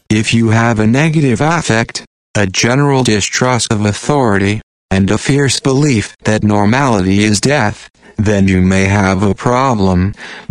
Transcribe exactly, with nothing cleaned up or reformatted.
If you have a negative affect, a general distrust of authority, and a fierce belief that normality is death, then you may have a problem,